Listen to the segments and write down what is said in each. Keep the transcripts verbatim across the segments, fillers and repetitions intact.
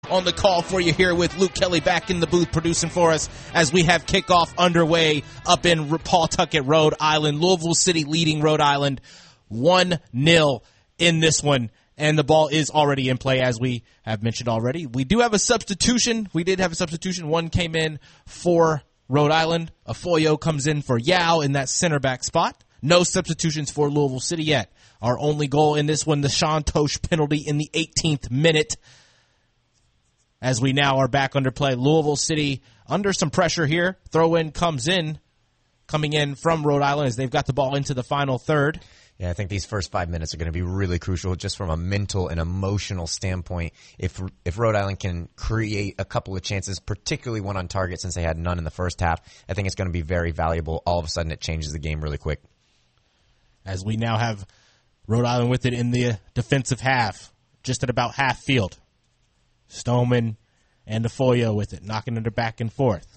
on the call for you here with Luke Kelly back in the booth producing for us as we have kickoff underway up in Pawtucket, Rhode Island. Louisville City leading Rhode Island one nil in this one. And the ball is already in play, as we have mentioned already. We do have a substitution. We did have a substitution. One came in for Rhode Island. Afoyo comes in for Yao in that center back spot. No substitutions for Louisville City yet. Our only goal in this one, the Sean Tosh penalty in the eighteenth minute. As we now are back under play. Louisville City under some pressure here. Throw-in comes in, coming in from Rhode Island as they've got the ball into the final third. Yeah, I think these first five minutes are going to be really crucial just from a mental and emotional standpoint. If if Rhode Island can create a couple of chances, particularly one on target since they had none in the first half, I think it's going to be very valuable. All of a sudden, it changes the game really quick. As we now have Rhode Island with it in the defensive half, just at about half field. Stoneman and Afoyo with it, knocking it back and forth.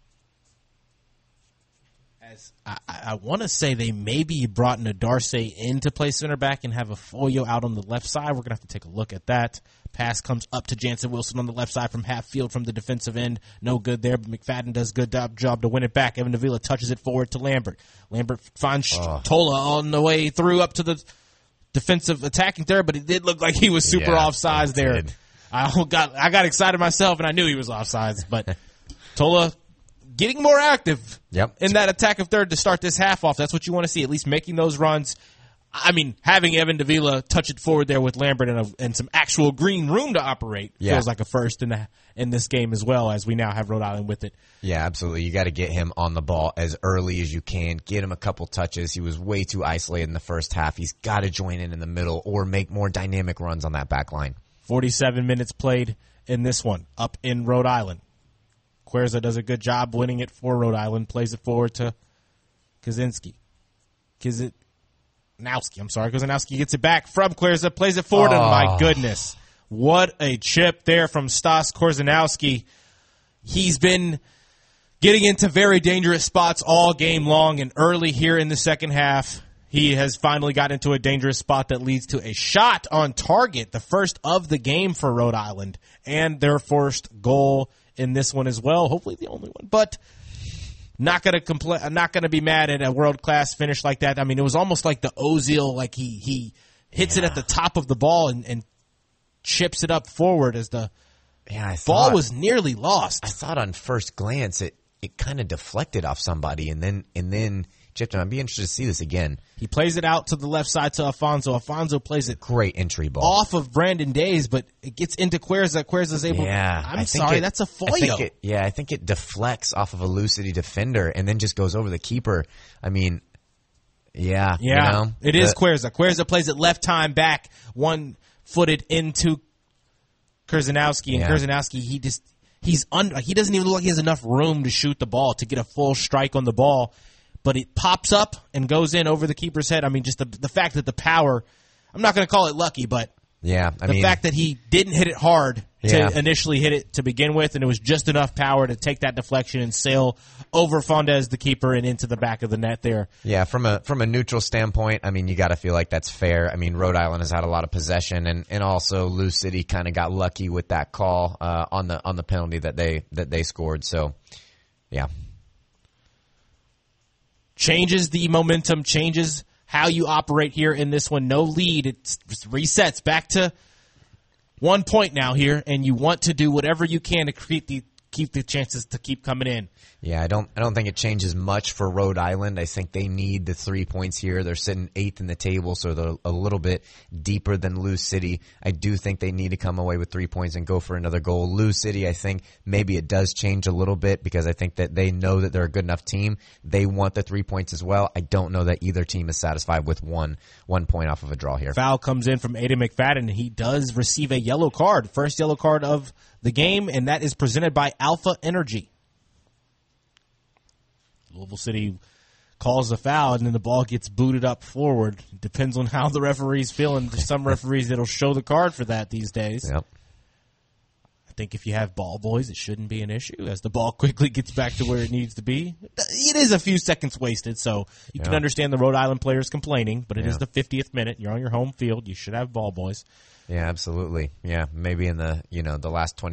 I, I want to say they maybe brought Nadarce in to play center back and have Afoyo out on the left side. We're going to have to take a look at that. Pass comes up to Jansen Wilson on the left side from half field from the defensive end. No good there, but McFadden does a good job to win it back. Evan Davila touches it forward to Lambert. Lambert finds oh. Tola on the way through up to the defensive attacking third, but it did look like he was super yeah, offsides there. Did. I got I got excited myself, and I knew he was offsides, but Tola getting more active yep. in that attack of third to start this half off. That's what you want to see, at least making those runs. I mean, having Evan Davila touch it forward there with Lambert and, a, and some actual green room to operate yeah. feels like a first in the, in this game as well, as we now have Rhode Island with it. Yeah, absolutely. You got to get him on the ball as early as you can. Get him a couple touches. He was way too isolated in the first half. He's got to join in in the middle or make more dynamic runs on that back line. forty-seven minutes played in this one up in Rhode Island. Querza does a good job winning it for Rhode Island, plays it forward to Kaczynski. Kazanowski, I'm sorry. Kazanowski gets it back from Querza, plays it forward, oh. and my goodness, what a chip there from Stas Korzanowski. He's been getting into very dangerous spots all game long, and early here in the second half, he has finally got into a dangerous spot that leads to a shot on target, the first of the game for Rhode Island, and their first goal in this one as well. Hopefully the only one, but not gonna compl- not gonna be mad at a world class finish like that. I mean, it was almost like the Ozil, like he he hits yeah. it at the top of the ball and, and chips it up forward as the yeah, I ball thought, was nearly lost. I thought on first glance it it kind of deflected off somebody and then and then chipped him. I'd be interested to see this again. He plays it out to the left side to Afonso. Afonso plays it great entry ball off of Brandon Days, but it gets into Querza. Querza's able. Yeah, I'm sorry, it, that's a Foyo. I think it, yeah, I think it deflects off of a Lou City defender and then just goes over the keeper. I mean, yeah, yeah, you know, it the, is Querza. Querza plays it left time back, one footed into Korzanowski, and yeah. Korzanowski he just he's under. He doesn't even look like he has enough room to shoot the ball to get a full strike on the ball. But it pops up and goes in over the keeper's head. I mean, just the the fact that the power, I'm not going to call it lucky, but yeah, I the mean, fact that he didn't hit it hard to yeah. initially hit it to begin with, and it was just enough power to take that deflection and sail over Fondez, the keeper, and into the back of the net there. Yeah, from a from a neutral standpoint, I mean, you got to feel like that's fair. I mean, Rhode Island has had a lot of possession, and, and also Lou City kind of got lucky with that call uh, on the on the penalty that they that they scored. So, yeah. Changes the momentum, changes how you operate here in this one. No lead. It resets back to one point now here, and you want to do whatever you can to create the keep the chances to keep coming in. Yeah, I don't I don't think it changes much for Rhode Island. I think they need the three points here. They're sitting eighth in the table, so they're a little bit deeper than Lou City. I do think they need to come away with three points and go for another goal. Lou City, I think maybe it does change a little bit because I think that they know that they're a good enough team. They want the three points as well. I don't know that either team is satisfied with one one point off of a draw here. Foul comes in from Aiden McFadden. He does receive a yellow card, first yellow card of the game, and that is presented by Alpha Energy. Louisville City calls the foul, and then the ball gets booted up forward. It depends on how the referee's feeling. There's some referees that'll show the card for that these days. Yep. I think if you have ball boys, it shouldn't be an issue as the ball quickly gets back to where it needs to be. It is a few seconds wasted, so you yeah. can understand the Rhode Island players complaining, but it yeah. is the fiftieth minute. You're on your home field. You should have ball boys. Yeah, absolutely. Yeah, maybe in the, you know, the last twenty